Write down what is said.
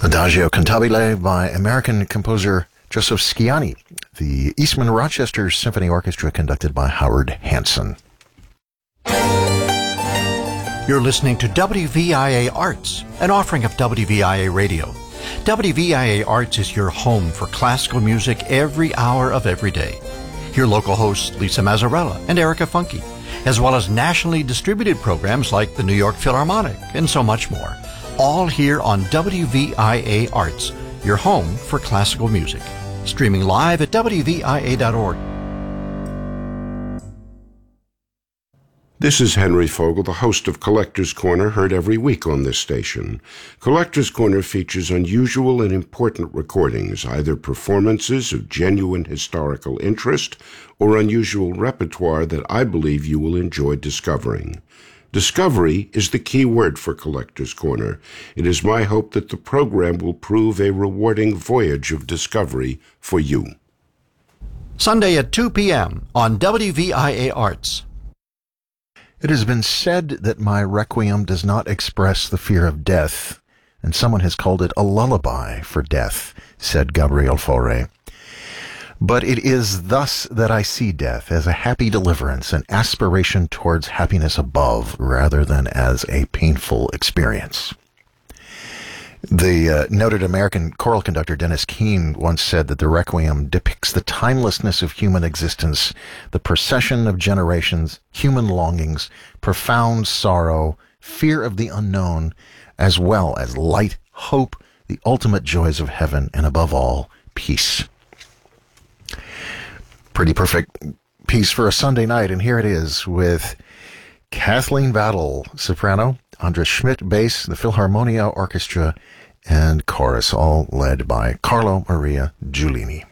Adagio Cantabile by American composer Joseph Sciani, the Eastman Rochester Symphony Orchestra conducted by Howard Hanson. You're listening to WVIA Arts, an offering of WVIA Radio. WVIA Arts is your home for classical music every hour of every day. Your local hosts Lisa Mazzarella and Erica Funke, as well as nationally distributed programs like the New York Philharmonic and so much more. All here on WVIA Arts, your home for classical music. Streaming live at WVIA.org. This is Henry Fogel, the host of Collector's Corner, heard every week on this station. Collector's Corner features unusual and important recordings, either performances of genuine historical interest or unusual repertoire that I believe you will enjoy discovering. Discovery is the key word for Collector's Corner. It is my hope that the program will prove a rewarding voyage of discovery for you. Sunday at 2 p.m. on WVIA Arts. It has been said that my requiem does not express the fear of death, and someone has called it a lullaby for death, said Gabriel Fauré. But it is thus that I see death, as a happy deliverance, an aspiration towards happiness above, rather than as a painful experience. The noted American choral conductor Dennis Keane once said that the Requiem depicts the timelessness of human existence, the procession of generations, human longings, profound sorrow, fear of the unknown, as well as light, hope, the ultimate joys of heaven, and above all, peace. Pretty perfect piece for a Sunday night, and here it is with Kathleen Battle, soprano, Andres Schmidt, bass, the Philharmonia Orchestra, and chorus, all led by Carlo Maria Giulini.